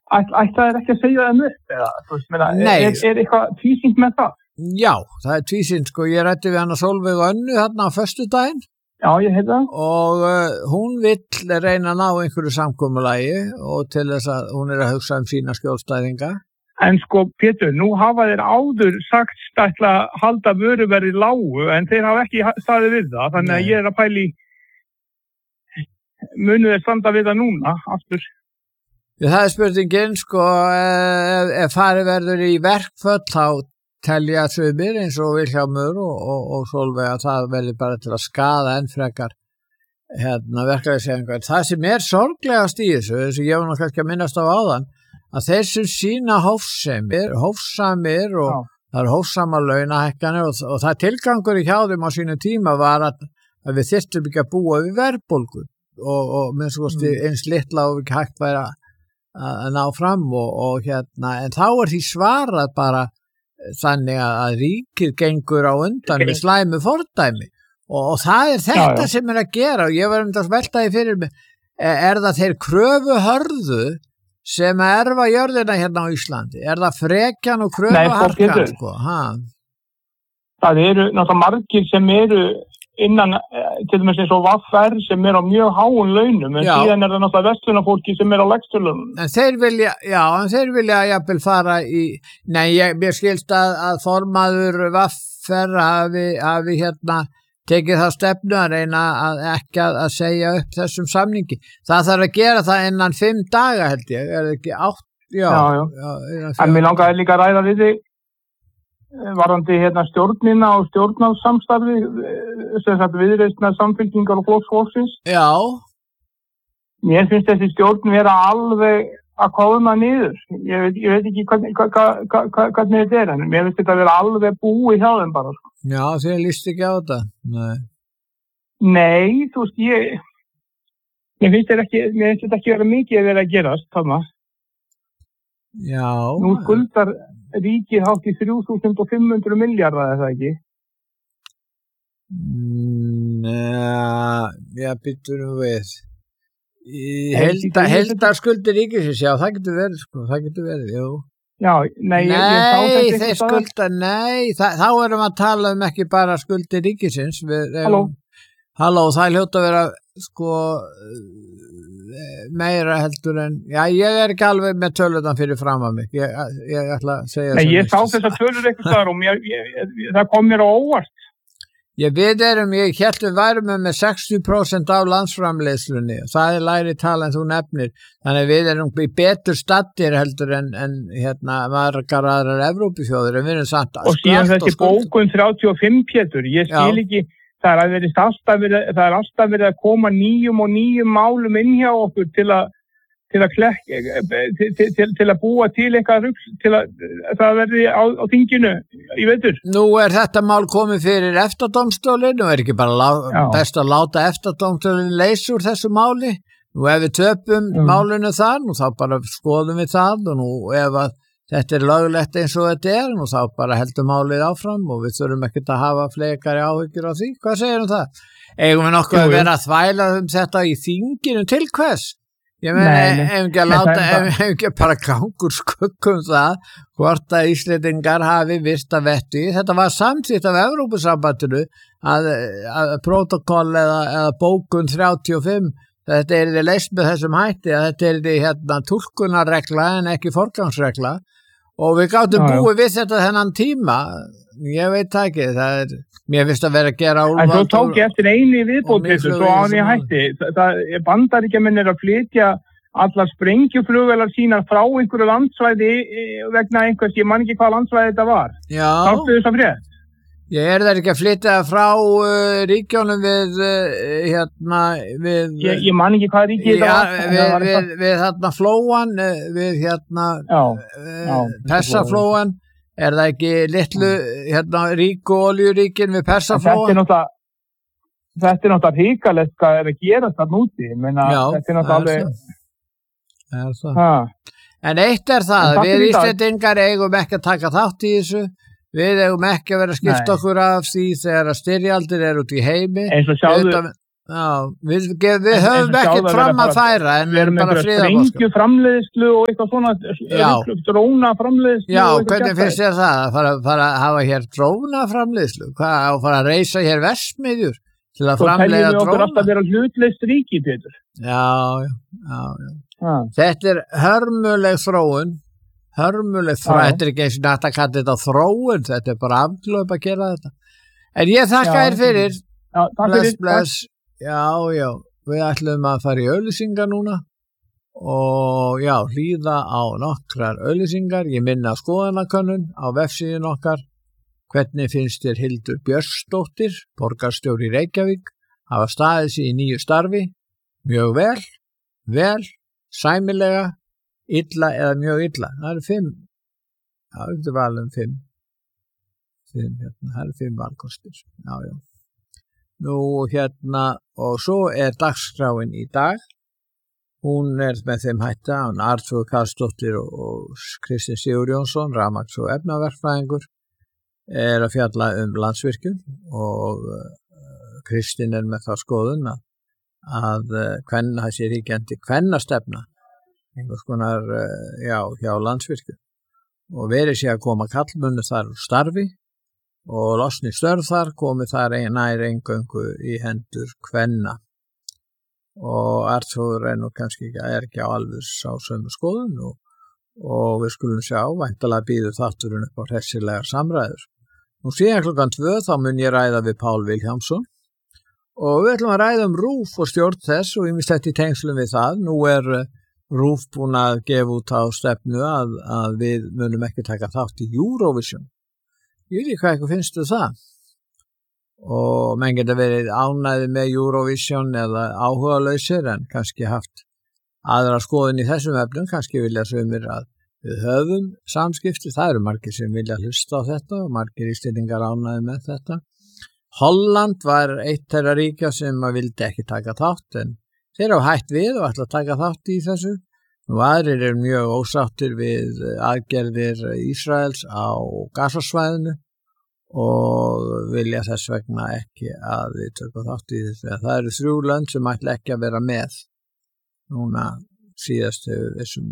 ætlaðir ekki að segja þeim upp eða, þú veist, er eitthvað tvísýnt með það? Já, það er tvísýnt, sko, ég ræddi við hana Sólveig Önnu þarna á föstudaginn. Já, ég heit það. Og hún vill reyna að ná einhverju samkomulagi og til þess að hún er að hugsa sína skjólstæðinga. En sko, Pétur, nú hafa þeir áður sagt ætla að halda vöruverði lágu, en þeir hafa ekki staðið við það, þannig að ég er að pæli munu þeir standa við það núna, aftur. Það er spurningin, sko, ef farið verður í verkföll, þá telja sumir eins og Vilhjálmur og Sólveig að það verður bara til að skaða enn frekar verkefniseiningar. Það sem er sorglegast í þessu, þess að ég var nú kannski að minnast á áðan, að þeir sem sína hófsamir og það eru hófsamar launahækkanir og það tilgangur í hjá þeim á sínu tíma var að við þyrftum ekki að búa við verðbólgu og minnst eins litla og ekki hægt væri að ná fram en þá er því svarað bara þannig að ríkið gengur á undan með slæmu fordæmi og það er þetta sem er að gera og ég var að velta því fyrir mig það þeir kröfuhörðu sem að erfa jörðina hérna á Íslandi það frekjan og kröfuharkan sko, það eru náttúrulega margir sem eru innan til dæmis eins og VR sem á mjög háum launum en síðan það náttúrulega verslunarfólki sem á lægstu launum. En þeir vilja jafnvel fara í mér skilst að formaður VR hafi tekið það stefnu að reyna að ekki að segja upp þessum samningi. Það þarf að gera það innan 5 daga held ég, er það ekki 8? Já. En mér langaði líka að ræða við þig varðandi stjórnina og stjórnarsamstarfi sem sagt viðreisnar samfylkingar og flokksfólksins. Já. Mér finnst þessi stjórn vera alveg að koma niður. Ég veit ekki hvernig þetta er, en mér finnst þetta að vera alveg búið hjá þeim bara. Já, þið líst ekki á þetta? Nei, þú veist, mér finnst þetta ekki vera mikið að vera að gerast, þarna. Já. Nú skuldar ríkið hátt í 3.500 milljarða, er það ekki? Já, býttu nú við. Heildarskuldir ríkisins, já, það getur verið, sko, jú. Já, ég þeir skulda, þá erum að tala ekki bara skuldir ríkisins. Halló, það hljóta að vera, sko, meira heldur en, ég er ekki alveg með tölutan fyrir fram að mig, ég ætla að segja það. Ég sá þessar tölur eitthvað þar og það kom mér á óvart. Ég hélt við værum með 60% af landsframleiðslunni og það er lægri tala en þú nefnir þannig að við erum betur staddir heldur en margar aðrar Evrópuþjóðir en við erum samt og síðan þessi bókun 35 Pétur, ég skil ekki það er alltaf verið að koma nýjum málum inn hjá okkur til að búa til eitthvað rugl til að það verði á þinginu í vetur. Nú er þetta mál komið fyrir EFTA-dómstólinn og er ekki bara best að láta EFTA-dómstólinn leysa úr þessu máli. Nú ef við töpum málinu þar, nú þá bara skoðum við það og nú ef að þetta er löglegt eins og þetta er, nú þá bara heldur málið áfram og við þurfum ekkert að hafa fleikari áhyggjur á því. Hvað segir það? Eigum við nokkuð að vera að þvæla þetta í þinginu til hvers? Ég meina, ef ekki bara gangur skuggum það hvort að Íslendingar hafi virt að vetti. Þetta var samþykkt af Evrópusambandinu að protokoll eða bókun 35 þetta er leyst með þessum hætti að þetta er túlkunarregla en ekki forgangsregla og við gátum búið við þetta þennan tíma. Ég veit það ekki, mér finnst að vera að gera úlvald. En svo tók ég eftir eini viðbóttissu, svo án ég hætti. Bandaríkjamenn að flytja allar sprengjuflugvélar sínar frá einhverju landsvæði vegna einhvers, ég man ekki hvað landsvæði þetta var. Já. Sástu þess að frétt? Ég það ekki að flytja frá ríkjónum við Ég man ekki hvað ríki þetta var. Við flóan, við Persaflóan. Er það ekki litlu ríku oljuríkin við Persaflóa? Þetta er náttúrulega hrikalegt hvað er að gera það núti. Þetta er náttúrulega alveg... En eitt er það, við Íslendingar eigum ekki að taka þátt í þessu. Við eigum ekki að vera að skipta okkur af því þegar að styrjaldir út í heimi. Eins og sjáðu... við höfum ekkert fram að færa en við erum bara sprengju framleiðslu og eitthvað svona dróna framleiðslu. Já, hvernig finnst þér það að fara að hafa hér dróna framleiðslu? Hvað að fara að reisa hér verksmiðjur til að framleiða dróna? Svo teljum við okkur alltaf vera hlutlaust ríki, Pétur. Já. Þetta er hörmuleg þróun. Þetta er ekki eins og nætt að kalla þetta þróun, þetta er bara afglöp að gera þetta. En ég þakka þér fyrir. Já, takk fyrir. Bless. Já, við ætlum að fara í auglýsingar núna og hlýða á nokkrar auglýsingar. Ég minna skoðanakönnun á vefsíðun okkar. Hvernig finnst þér Hildur Björnsdóttir, borgarstjóri í Reykjavík, hafa staðið sig í nýju starfi? Mjög vel, sæmilega, illa eða mjög illa. Það eru 5. Já, þetta er valum 5. Það eru 5 valkostir. Já. Nú og svo er dagskráin í dag. Hún er með þeim hætta, hún Arnþór Karlsdóttir og Kristinn Sigurjónsson, rafmagns- og efnaverkfræðingur, er að fjalla Landsvirkjun og Kristinn er með þá skoðun að þessi ríkjandi kvennastefna, einhvers konar, hjá Landsvirkjun og verið sé að koma kallmönnu þar úr starfi og losni störf þar, komi þar nær eingöngu í hendur kvenna og Arnþór er nú kannski ekki á alveg á sömu skoðun og við skulum sjá, væntanlega býður þátturinn upp á hressilegar samræður. Nú síðan klukkan 2 þá mun ég ræða við Pál Vilhjálmsson og við ætlum að ræða RÚV og stjórn þess og ýmislegt í tengslum við það. Nú er RÚV búin að gefa út á stefnu að við munum ekki taka þátt í Eurovision. Ég veit ekki hvað eitthvað finnst það og menn geta verið ánægði með Eurovision eða áhugalausir en kannski haft aðra skoðun í þessum efnum, kannski vilja sumir að við höfum samskipti, það eru margir sem vilja hlusta á þetta og margir Íslendingar ánægði með þetta. Holland var eitt þeirra ríkja sem vildi ekki taka þátt en þeir hafa hætt við og ætla að taka þátt í þessu. Nú aðrir eru mjög ósáttir við aðgerðir Ísraels á Gazasvæðinu og vilja þess vegna ekki að við tökum þátt í þessu. Það eru 3 lönd sem ætla ekki að vera með núna síðast þessum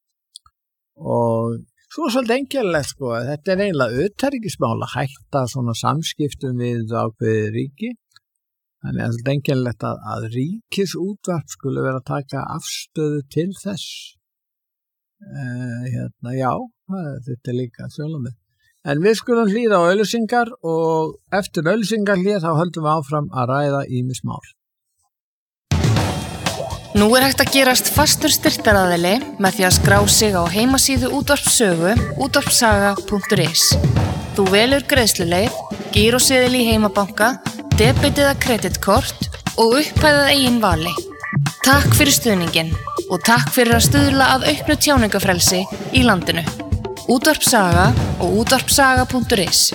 og svo svolítið einkennilegt þetta er eiginlega utanríkismál að hætta svona samskiptum við ákveðið ríki. Þannig að það er einkennilegt að ríkisútvarp skulle vera að taka afstöðu til þess. Þetta er líka þjóðlamið. En við skulum hlýða á auglýsingar og eftir auglýsingar þá höldum við áfram að ræða ýmis mál. Nú er hægt að gerast fastur styrktaraðili með því að skrá sig á heimasíðu Útvarpssögu útvarpssaga.is. Þú velur greiðsluleið, gíróseðil í heimabanka, debit eða kreditkort og upphæðað eigin vali. Takk fyrir stuðninginn og takk fyrir að stuðla að auknu tjáningafrelsi í landinu. Útvarpssaga og útvarpssaga.is.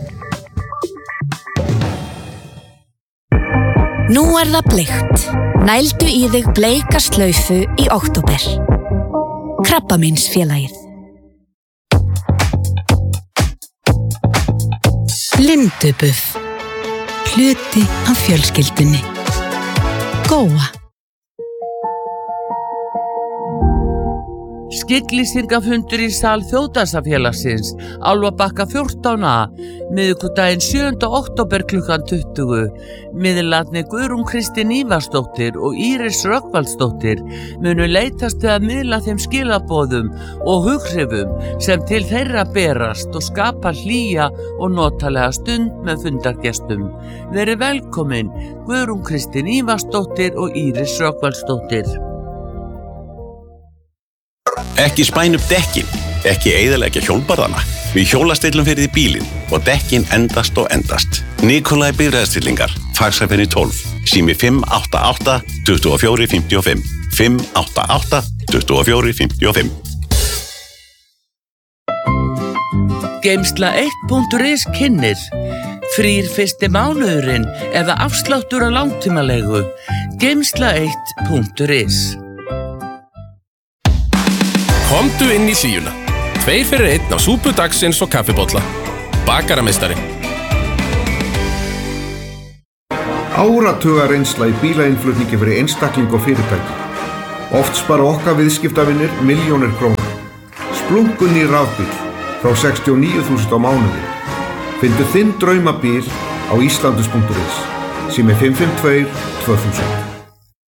Nú er það bleikt. Nældu í þig bleika slaufu í október. Krabbameinsfélagið. Lindubuff. Hluti af fjölskyldunni. Góa. Skygglýsingafundur í sal Þjóðdansafélagsins, Álfabakka 14a, miðvikudaginn 7. október klukkan 20. Miðlarnir Guðrún Kristín Ívarsdóttir og Íris Rögnvaldsdóttir munu leitast við að miðla þeim skilaboðum og hughrifum sem til þeirra berast og skapa hlýja og notalega stund með fundargestum. Verið velkomin Guðrún Kristín Ívarsdóttir og Íris Rögnvaldsdóttir. Ekki spæna upp dekkin, ekki eyðileggja hjólbarðana. Við hjólastillum fyrir því bílinn og dekkin endast og endast. Nikolai bifreiðastillingar, faxafenni 12, sími 588 24 55, 588 24 55. Geymsla 1.is kynnir. Frýr fyrsti mánuðurinn eða afsláttur á langtímalegu. Geymsla 1.is. Komdu inn í hlýjuna. 2 fyrir 1 á súpu dagsins og kaffibolla. Bakarameistari. Áratuga reynsla í bílainnflutningi fyrir einstakling og fyrirtæki. Oft spara okkar viðskiptavinir milljónir króna. Splunkunni rafbíl frá 69.000 á mánuði. Fyndu þinn draumabíl á islandus.is. Sími 552 2000.